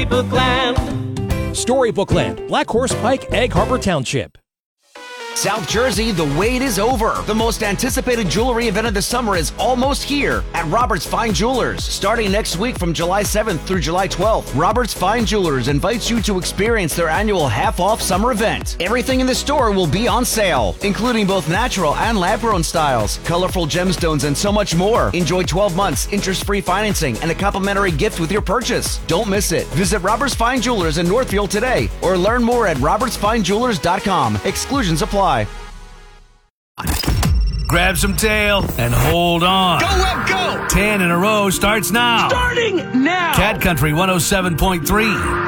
Storybookland. Storybookland, Black Horse Pike, Egg Harbor Township. South Jersey, the wait is over. The most anticipated jewelry event of the summer is almost here at Robert's Fine Jewelers. Starting next week from July 7th through July 12th, Robert's Fine Jewelers invites you to experience their annual half-off summer event. Everything in the store will be on sale, including both natural and lab-grown styles, colorful gemstones, and so much more. Enjoy 12 months interest-free financing and a complimentary gift with your purchase. Don't miss it. Visit Robert's Fine Jewelers in Northfield today or learn more at robertsfinejewelers.com. Exclusions apply. Grab some tail and hold on. Go, Webb, go! 10 in a row starts now. Starting now! Cat Country 107.3.